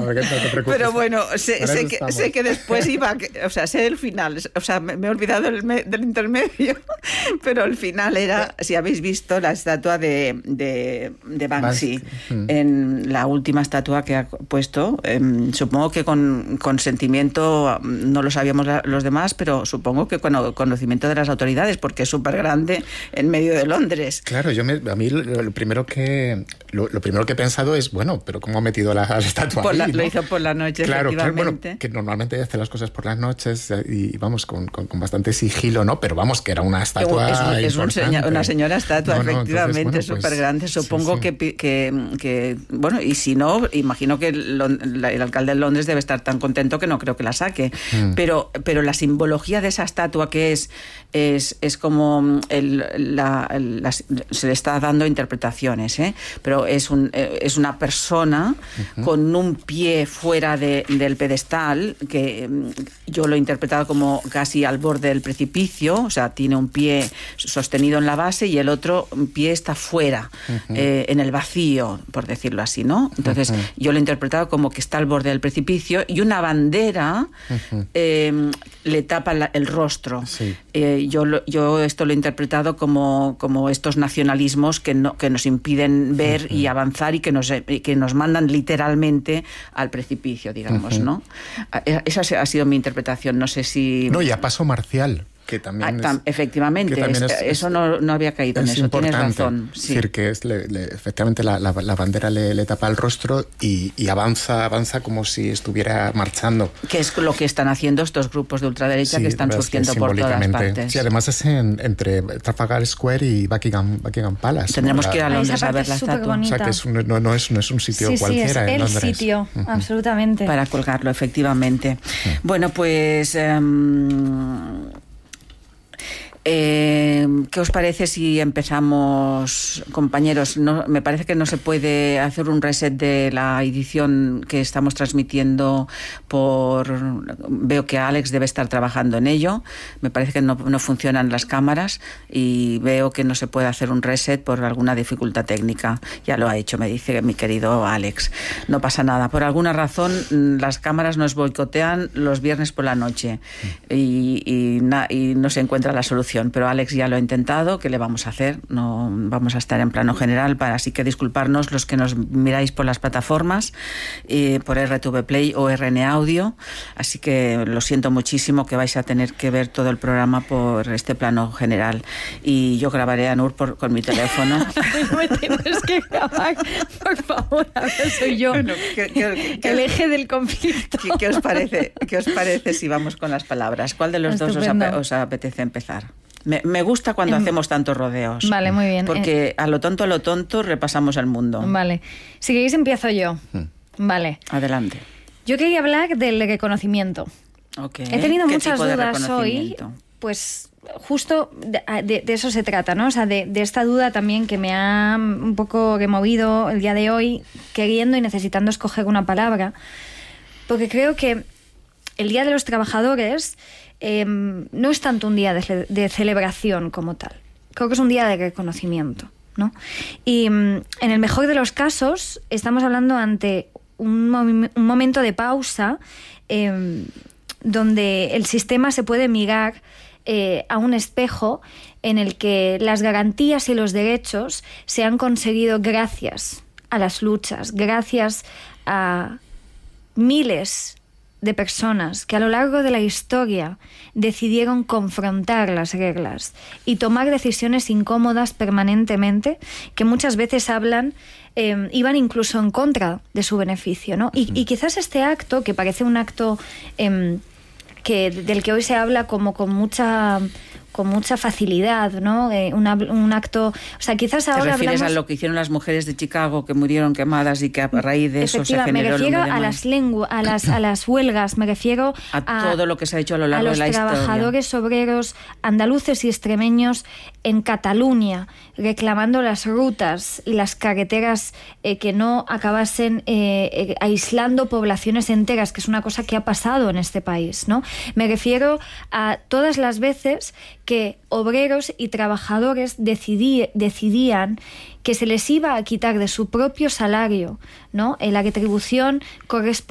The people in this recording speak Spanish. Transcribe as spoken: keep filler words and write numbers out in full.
no, no te preocupes. Pero bueno, sé, sé, que, sé que después iba, o sea, sé el final, o sea, me, me he olvidado del, me, del intermedio, pero el final era, si habéis visto la estatua de, de, de Banksy, Banksy. En la última estatua que ha puesto, eh, supongo que con consentimiento, no lo sabíamos los demás, pero supongo que con conocimiento de las autoridades, porque es súper grande en medio de Londres. Claro, yo me, a mí lo, lo primero que lo, lo primero que he pensado es, bueno, pero ¿cómo ha metido la, la estatua por ahí, la, ¿no? Lo hizo por la noche, claro, efectivamente. Claro, bueno, que normalmente hace las cosas por las noches y, vamos, con, con, con bastante sigilo, ¿no? Pero vamos, que era una estatua es, un, es un señor, una señora estatua, no, no, efectivamente, entonces, bueno, súper pues, grande. Supongo sí, sí. Que, que, que, bueno, y si no, imagino que el, el alcalde de Londres debe estar tan contento que no creo que la saque. Mm. Pero, pero la simbología de esa estatua que es, es, es como el, la, la, se le está dando interpretaciones, ¿eh? Pero es, un, es una persona uh-huh. con un pie fuera de, del pedestal, que yo lo he interpretado como casi al borde del precipicio, o sea, tiene un pie sostenido en la base y el otro pie está fuera, uh-huh. eh, en el vacío, por decirlo así, ¿no? Entonces, uh-huh. yo lo he interpretado como que está al borde del precipicio y una bandera uh-huh. eh, le tapa la, el rostro. Sí. Eh, yo, lo, yo esto lo he interpretado como, como estos nacionalismos que, no, que nos impiden ver uh-huh. y avanzar y que nos, que nos mandan literalmente al precipicio, digamos, uh-huh. ¿no? Esa ha sido mi interpretación, no sé si... No, y a paso marcial. Que también ah, es, efectivamente, que también es, eso no, no había caído en eso, tienes razón. Es sí. decir, que es, le, le, efectivamente la, la, la bandera le, le tapa el rostro y, y avanza avanza como si estuviera marchando. Que es lo que están haciendo estos grupos de ultraderecha sí, que están surgiendo que por todas partes. Sí, además es en, entre Trafalgar Square y Buckingham, Buckingham Palace. Tendremos ¿no? que ir a Londres a ver la estatua. O sea, que es un, no, no, es, no es un sitio sí, cualquiera sí, es en Londres. el sitio, uh-huh. absolutamente. Para colgarlo, efectivamente. Uh-huh. Bueno, pues... Um, Eh, ¿qué os parece si empezamos, compañeros? No, me parece que no se puede hacer un reset de la edición que estamos transmitiendo por... Veo que Alex debe estar trabajando en ello. Me parece que no, no funcionan las cámaras y veo que no se puede hacer un reset por alguna dificultad técnica. Ya lo ha hecho, me dice mi querido Alex. No pasa nada. Por alguna razón las cámaras nos boicotean los viernes por la noche y, y, na, y no se encuentra la solución. Pero Alex ya lo ha intentado, ¿qué le vamos a hacer? No vamos a estar en plano general, para así que disculparnos los que nos miráis por las plataformas, eh, por R T V Play o R N Audio, así que lo siento muchísimo que vais a tener que ver todo el programa por este plano general y yo grabaré a Nur por, con mi teléfono. No me tienes que grabar, por favor, ahora soy yo bueno, ¿qué, qué, qué, el eje del conflicto. ¿Qué, qué, os parece, ¿Qué os parece si vamos con las palabras? ¿Cuál de los Estupendo. dos os, os apetece empezar? Me, me gusta cuando em, hacemos tantos rodeos. Vale, muy bien. Porque eh, a lo tonto, a lo tonto, repasamos el mundo. Vale. Si queréis, empiezo yo. Hmm. Vale. Adelante. Yo quería hablar del reconocimiento. Okay. He tenido ¿Qué muchas tipo de dudas hoy. Pues justo de, de, de eso se trata, ¿no? O sea, de, de esta duda también que me ha un poco removido el día de hoy, queriendo y necesitando escoger una palabra. Porque creo que el Día de los Trabajadores... Eh, no es tanto un día de, de celebración como tal. Creo que es un día de reconocimiento, ¿no? Y en el mejor de los casos estamos hablando ante un, mom- un momento de pausa eh, donde el sistema se puede mirar eh, a un espejo en el que las garantías y los derechos se han conseguido gracias a las luchas, gracias a miles de personas que a lo largo de la historia decidieron confrontar las reglas y tomar decisiones incómodas permanentemente, que muchas veces hablan, eh, iban incluso en contra de su beneficio, ¿no? Y, y quizás este acto, que parece un acto eh, que, del que hoy se habla como con mucha... con mucha facilidad, ¿no? Eh, una, un acto... O sea, quizás ahora ¿Te refieres hablamos... a lo que hicieron las mujeres de Chicago que murieron quemadas y que a raíz de eso se generó... Me refiero a las lenguas, a las, a las huelgas, me refiero a, a todo lo que se ha hecho a lo largo a de la historia. A los trabajadores obreros andaluces y extremeños en Cataluña, reclamando las rutas y las carreteras eh, que no acabasen eh, eh, aislando poblaciones enteras, que es una cosa que ha pasado en este país, ¿no? Me refiero a todas las veces que obreros y trabajadores decidí, decidían que se les iba a quitar de su propio salario, ¿no?, la retribución correspondiente